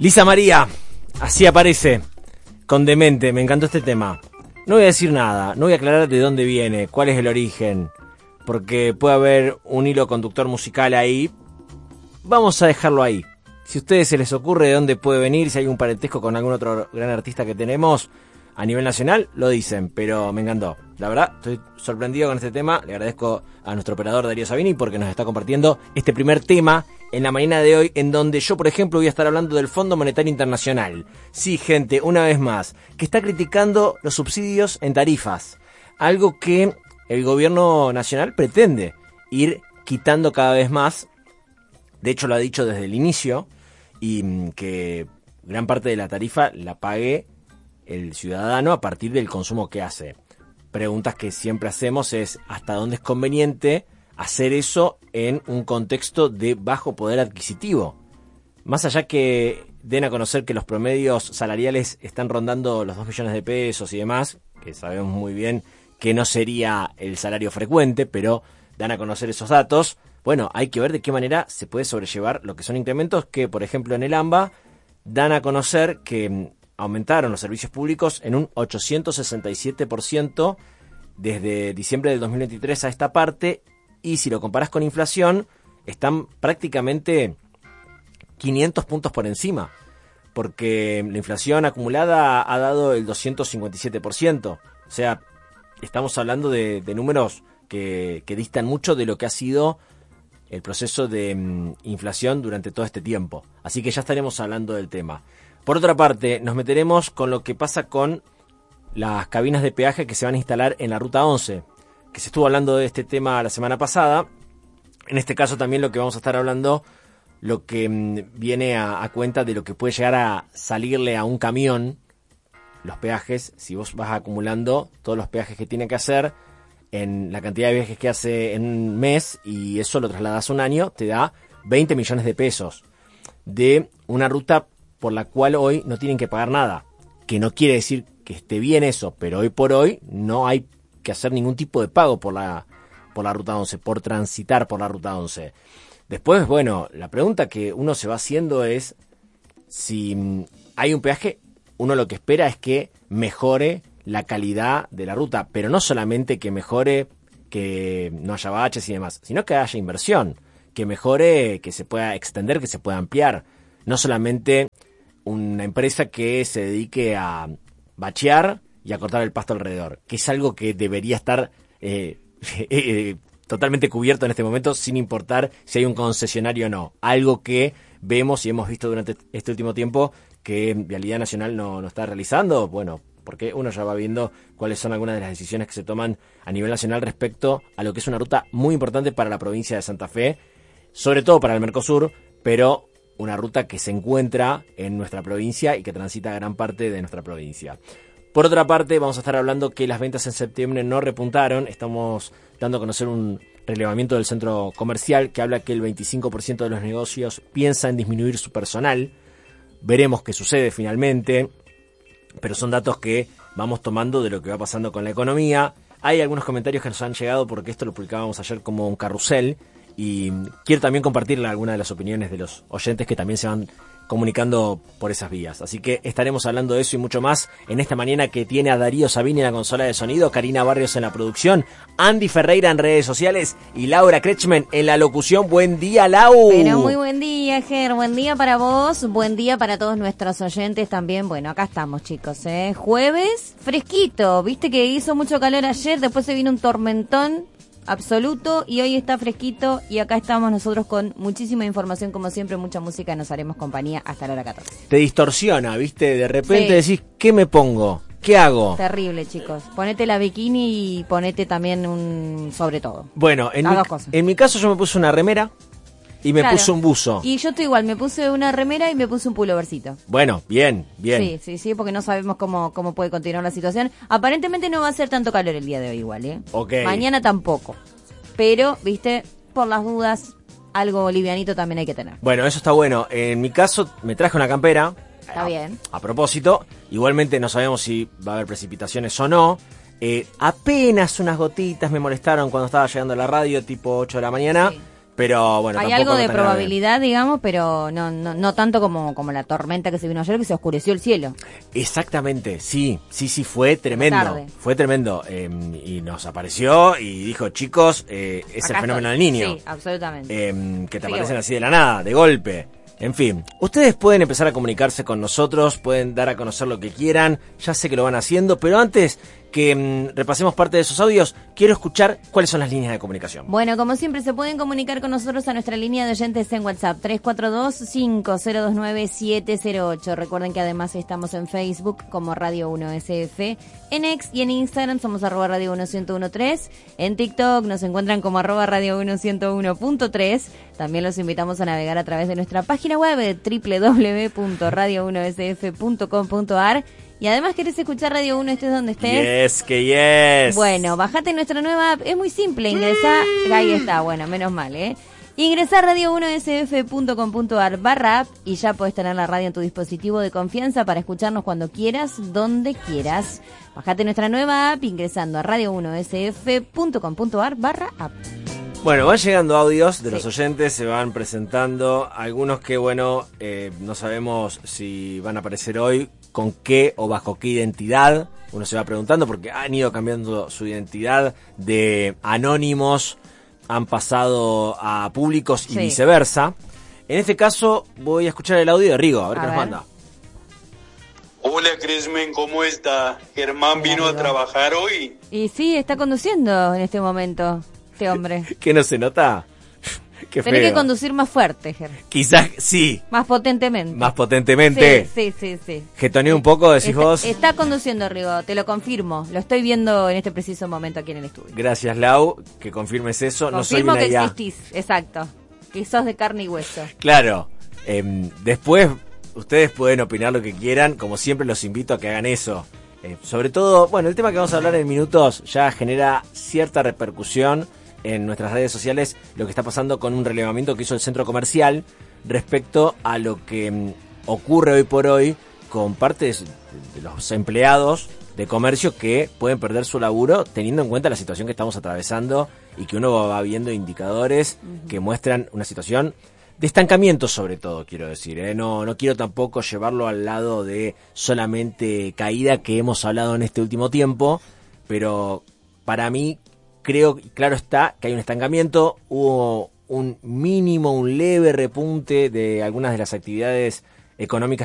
Lisa María, así aparece, con Demente, me encantó este tema. No voy a decir nada, no voy a aclarar de dónde viene, cuál es el origen, porque puede haber un hilo conductor musical ahí. Vamos a dejarlo ahí. Si a ustedes se les ocurre de dónde puede venir, si hay un parentesco con algún otro gran artista que tenemos a nivel nacional, lo dicen, pero me encantó. La verdad, estoy sorprendido con este tema. Le agradezco a nuestro operador Darío Sabini porque nos está compartiendo este primer tema en la mañana de hoy, en donde yo, por ejemplo, voy a estar hablando del Fondo Monetario Internacional. Sí, gente, una vez más, que está criticando los subsidios en tarifas. Algo que el gobierno nacional pretende ir quitando cada vez más. De hecho, lo ha dicho desde el inicio, y que gran parte de la tarifa la pague el ciudadano a partir del consumo que hace. Preguntas que siempre hacemos es ¿hasta dónde es conveniente hacer eso en un contexto de bajo poder adquisitivo? Más allá que den a conocer que los promedios salariales están rondando los 2 millones de pesos y demás, que sabemos muy bien que no sería el salario frecuente, pero dan a conocer esos datos. Bueno, hay que ver de qué manera se puede sobrellevar lo que son incrementos que, por ejemplo, en el AMBA dan a conocer que aumentaron los servicios públicos en un 867% desde diciembre del 2023 a esta parte, y si lo comparás con inflación, están prácticamente 500 puntos por encima, porque la inflación acumulada ha dado el 257%. O sea, estamos hablando de números que distan mucho de lo que ha sido el proceso de inflación durante todo este tiempo. Así que ya estaremos hablando del tema. Por otra parte, nos meteremos con lo que pasa con las cabinas de peaje que se van a instalar en la Ruta 11, que se estuvo hablando de este tema la semana pasada. En este caso también lo que vamos a estar hablando, lo que viene a cuenta de lo que puede llegar a salirle a un camión, los peajes, si vos vas acumulando todos los peajes que tiene que hacer en la cantidad de viajes que hace en un mes, y eso lo trasladas a un año, te da 20 millones de pesos de una ruta por la cual hoy no tienen que pagar nada, que no quiere decir que esté bien eso, pero hoy por hoy no hay que hacer ningún tipo de pago por la Ruta 11, por transitar por la Ruta 11. Después, bueno, la pregunta que uno se va haciendo es, si hay un peaje, uno lo que espera es que mejore la calidad de la ruta, pero no solamente que mejore, que no haya baches y demás, sino que haya inversión, que mejore, que se pueda extender, que se pueda ampliar. No solamente una empresa que se dedique a bachear y a cortar el pasto alrededor, que es algo que debería estar totalmente cubierto en este momento, sin importar si hay un concesionario o no. Algo que vemos y hemos visto durante este último tiempo que Vialidad Nacional no está realizando. Bueno, porque uno ya va viendo cuáles son algunas de las decisiones que se toman a nivel nacional respecto a lo que es una ruta muy importante para la provincia de Santa Fe, sobre todo para el Mercosur, pero una ruta que se encuentra en nuestra provincia y que transita gran parte de nuestra provincia. Por otra parte, vamos a estar hablando que las ventas en septiembre no repuntaron. Estamos dando a conocer un relevamiento del centro comercial que habla que el 25% de los negocios piensa en disminuir su personal. Veremos qué sucede finalmente, pero son datos que vamos tomando de lo que va pasando con la economía. Hay algunos comentarios que nos han llegado porque esto lo publicábamos ayer como un carrusel, y quiero también compartirle algunas de las opiniones de los oyentes que también se van comunicando por esas vías. Así que estaremos hablando de eso y mucho más en esta mañana, que tiene a Darío Sabini en la consola de sonido, Karina Barrios en la producción, Andy Ferreira en redes sociales y Laura Kretschmann en la locución. Buen día, Lau. Pero muy buen día, Ger. Buen día para vos, buen día para todos nuestros oyentes también. Bueno, acá estamos, chicos, jueves, fresquito. Viste que hizo mucho calor ayer, después se vino un tormentón absoluto y hoy está fresquito, y acá estamos nosotros con muchísima información, como siempre, mucha música, nos haremos compañía hasta la hora 14. Te distorsiona, ¿viste? De repente Sí. decís, ¿qué me pongo? ¿Qué hago? Terrible, chicos. Ponete la bikini y ponete también un sobre todo. Bueno, en mi caso yo me puse una remera y me puse un buzo. Y yo estoy igual, me puse una remera y me puse un pullovercito. Bueno, bien. Sí, porque no sabemos cómo puede continuar la situación. Aparentemente no va a ser tanto calor el día de hoy igual, ¿eh? Okay. Mañana tampoco. Pero, viste, por las dudas, algo livianito también hay que tener. Bueno, eso está bueno. En mi caso me traje una campera. Está bien. A propósito, igualmente no sabemos si va a haber precipitaciones o no. Apenas unas gotitas me molestaron cuando estaba llegando a la radio, tipo 8 de la mañana. Sí. Pero bueno, hay tampoco algo de tan grave. probabilidad, digamos, pero no tanto como la tormenta que se vino ayer, que se oscureció el cielo. Exactamente, sí, fue tremendo. Tarde. Fue tremendo. Y nos apareció y dijo, chicos, es Acá el fenómeno estoy. del niño. Sí, absolutamente. Que te Así que aparecen bueno. así de la nada, de golpe. En fin, ustedes pueden empezar a comunicarse con nosotros, pueden dar a conocer lo que quieran, ya sé que lo van haciendo, pero antes que repasemos parte de esos audios, quiero escuchar cuáles son las líneas de comunicación. Bueno, como siempre, se pueden comunicar con nosotros a nuestra línea de oyentes en WhatsApp, 342-5029-708. Recuerden que además estamos en Facebook como Radio 1 SF, en X y en Instagram somos @Radio 1-1013, en TikTok nos encuentran como @Radio 1-101.3. También los invitamos a navegar a través de nuestra página web www.radio1sf.com.ar. Y además, ¿querés escuchar Radio 1 estés donde estés? Yes, que yes. Bueno, bajate nuestra nueva app, es muy simple, ingresá, ahí está, bueno, menos mal, Ingresá a radio1sf.com.ar/app y ya podés tener la radio en tu dispositivo de confianza para escucharnos cuando quieras, donde quieras. Bajate nuestra nueva app ingresando a radio1sf.com.ar/app. Bueno, van llegando audios de los oyentes, se van presentando, algunos que, bueno, no sabemos si van a aparecer hoy, con qué o bajo qué identidad, uno se va preguntando porque han ido cambiando su identidad de anónimos, han pasado a públicos y viceversa. En este caso voy a escuchar el audio de Rigo, a ver qué nos manda. Hola Cresmen, ¿cómo está? Germán vino a trabajar hoy. Y sí, está conduciendo en este momento, este hombre. ¿Qué no se nota? Qué Tenés feo. que conducir más fuerte, Ger. Quizás sí. Más potentemente. Más potentemente. Sí. Getoneé un poco, decís vos. Está conduciendo, Rigo, te lo confirmo. Lo estoy viendo en este preciso momento aquí en el estudio. Gracias, Lau, que confirmes eso. Confirmo no soy que una IA. existís, exacto. Que sos de carne y hueso. Claro. Después, ustedes pueden opinar lo que quieran. Como siempre, los invito a que hagan eso. Sobre todo, bueno, el tema que vamos a hablar en minutos ya genera cierta repercusión en nuestras redes sociales, lo que está pasando con un relevamiento que hizo el centro comercial respecto a lo que ocurre hoy por hoy con parte de los empleados de comercio que pueden perder su laburo teniendo en cuenta la situación que estamos atravesando y que uno va viendo indicadores que muestran una situación de estancamiento, sobre todo, quiero decir, No quiero tampoco llevarlo al lado de solamente caída que hemos hablado en este último tiempo, pero para mí creo, claro está, que hay un estancamiento, hubo un leve repunte de algunas de las actividades económicas